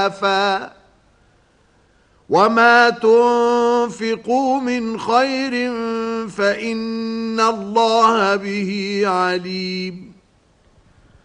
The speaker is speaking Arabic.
وما تنفقوا من خير فإن الله به عليم